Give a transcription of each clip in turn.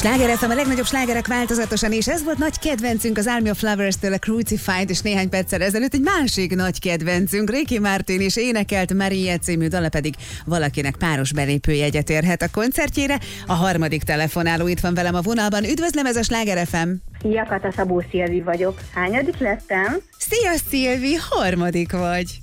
Sláger FM, a legnagyobb slágerek változatosan, és ez volt nagy kedvencünk az Army of Lovers-től, a Crucified, és néhány perccel ezelőtt egy másik nagy kedvencünk, Ricky Martin is énekelt Maria című dala, pedig valakinek páros belépőjegyet érhet a koncertjére. A harmadik telefonáló itt van velem a vonalban. Üdvözlöm, ez a Sláger FM. Szia, Kata, Szabó Szilvi vagyok. Hányadik lettem? Szia, Szilvi, harmadik vagy.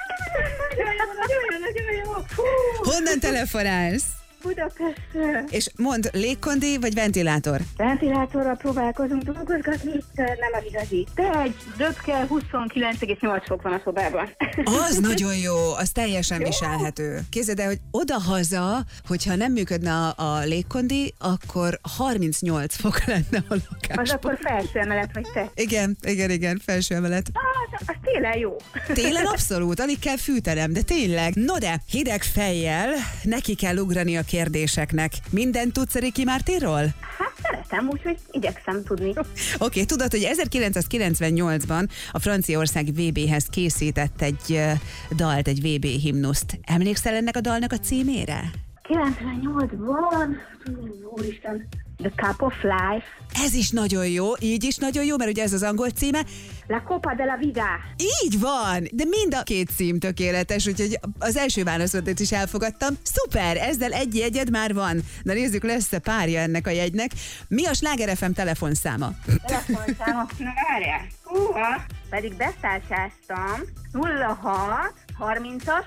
Nagyon jó. Honnan telefonálsz? Budapestről. És mondd, légkondi vagy ventilátor? Ventilátorral próbálkozunk dolgozgatni, nem az igazi. De egy röpke 29,8 fok van a szobában. Az nagyon jó, az teljesen viselhető. Képzeld el, hogy oda-haza, hogyha nem működne a légkondi, akkor 38 fok lenne a lakásban. Az akkor felső emelet vagy te? Igen, felső emelet. Az télen jó. Télen abszolút, alig kell fűtenem, de tényleg. No de, hideg fejjel neki kell ugrani a kérdéseknek. Mindent tudsz a Ricky Martinról? Hát szeretem, úgyhogy igyekszem tudni. Oké, tudod, hogy 1998-ban a Franciaország VB-hez készített egy dalt, egy VB himnuszt. Emlékszel ennek a dalnak a címére? 98-ban, úristen, The Cup of Life. Ez is nagyon jó, így is nagyon jó, mert ugye ez az angol címe. La Copa de la Vida. Így van, de mind a két cím tökéletes, úgyhogy az első válaszodat is elfogadtam. Szuper, ezzel egy jegyed már van. Na nézzük, lesz-e párja ennek a jegynek. Mi a Sláger FM telefonszáma? Telefonszáma? Na várjál. Pedig beszállsáztam. 06 30-as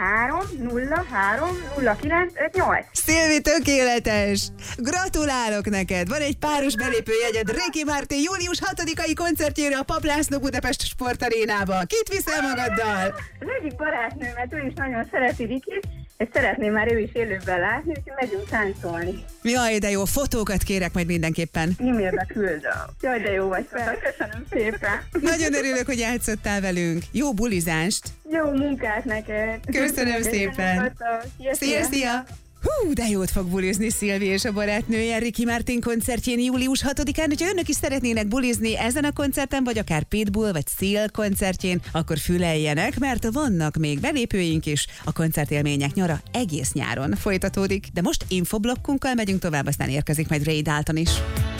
3-0-3-0-9-5-8. Szilvi, tökéletes! Gratulálok neked! Van egy páros belépőjegyed Ricky Martin július 6-ai koncertjére a Papp László Budapest Sportarénába. Kit viszel magaddal? Az egyik barátnőmet, ő is nagyon szereti Rikit, és szeretném már ő is élőben látni, úgyhogy megyünk táncolni. Jaj, de jó, fotókat kérek majd mindenképpen. E-mailbe küldöm. Jaj, de jó vagy fel, köszönöm szépen. Nagyon örülök, hogy játszottál velünk. Jó bulizást! Jó munkát neked! Köszönöm szépen! Szia! Hú, de jót fog bulizni Szilvi és a barátnője Ricky Martin koncertjén július 6-án. Hogyha önök is szeretnének bulizni ezen a koncerten, vagy akár Pitbull vagy Seal koncertjén, akkor füleljenek, mert vannak még belépőink is. A koncertélmények nyara egész nyáron folytatódik. De most infoblokkunkkal megyünk tovább, aztán érkezik majd Ray Dalton is.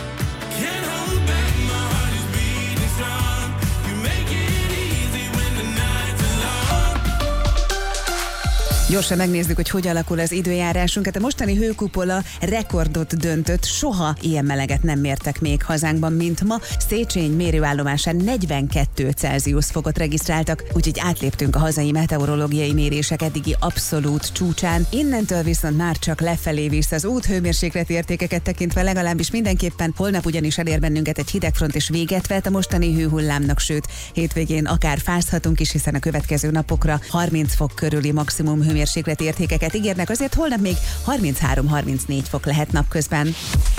Gyorsan megnézzük, hogy alakul az időjárásunk. Hát a mostani hőkupola rekordot döntött, soha ilyen meleget nem mértek még hazánkban, mint ma. Széchenyi mérőállomásán 42 Celsius fokot regisztráltak, úgyhogy átléptünk a hazai meteorológiai mérések eddigi abszolút csúcsán. Innentől viszont már csak lefelé visz az út, hőmérsékleti értékeket tekintve legalábbis mindenképpen. Holnap ugyanis elér bennünket egy hidegfront, és véget vet a mostani hőhullámnak, sőt, hétvégén akár fázhatunk is, hiszen a következő napokra 30 fok körüli maximum hőmérsékleti értékeket ígérnek, azért holnap még 33-34 fok lehet napközben.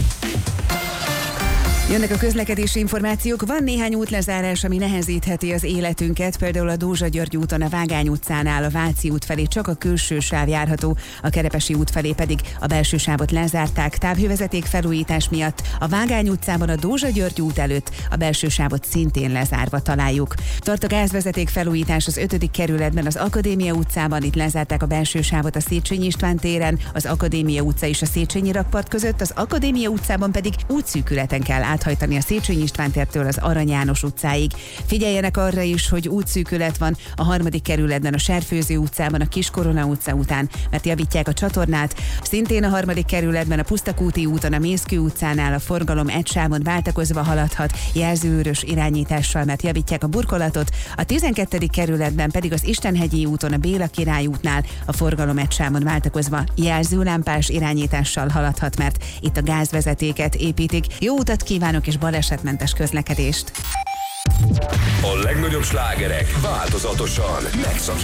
Jönnek a közlekedési információk, van néhány útlezárás, ami nehezítheti az életünket, például a Dózsa-György úton, a Vágány utcánál, a Váci út felé csak a külső sáv járható, a Kerepesi út felé pedig a belső sávot lezárták távhővezeték felújítás miatt, a Vágány utcában a Dózsa-György út előtt a belső sávot szintén lezárva találjuk. Tart a gázvezeték felújítás az 5. kerületben, az Akadémia utcában, itt lezárták a belső sávot a Széchenyi István téren, az Akadémia utca és a Széchenyi rakpart között, az Akadémia utcában pedig útszűkületen kell áthajtani a Széchenyi István tértől az Arany János utcáig. Figyeljenek arra is, hogy útszűkület van a 3. kerületben, a Serfőző utcában, a Kiskorona utca után, mert javítják a csatornát. Szintén a 3. kerületben, a Pusztakúti úton, a Mészkő utcánál a forgalom egy sávon váltakozva haladhat, jelzőőrös irányítással, mert javítják a burkolatot. A 12. kerületben pedig az Istenhegyi úton, a Béla Király útnál a forgalom egy sávon váltakozva jelzőlámpás irányítással haladhat, mert itt a gázvezetéket építik. Jó utat kívánok és balesetmentes közlekedést! A legnagyobb slágerek változatosan megszakítják.